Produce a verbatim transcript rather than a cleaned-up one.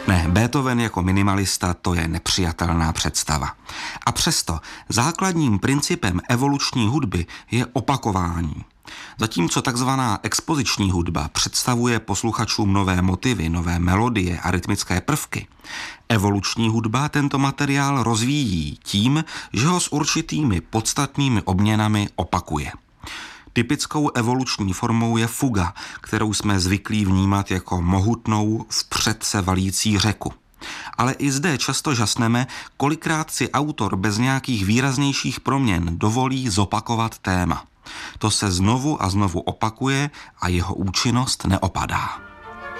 Ne, Beethoven jako minimalista, to je nepřijatelná představa. A přesto základním principem evoluční hudby je opakování. Zatímco takzvaná expoziční hudba představuje posluchačům nové motivy, nové melodie a rytmické prvky, evoluční hudba tento materiál rozvíjí tím, že ho s určitými podstatnými obměnami opakuje. Typickou evoluční formou je fuga, kterou jsme zvyklí vnímat jako mohutnou, vpřed se valící řeku. Ale i zde často žasneme, kolikrát si autor bez nějakých výraznějších proměn dovolí zopakovat téma. To se znovu a znovu opakuje a jeho účinnost neopadá.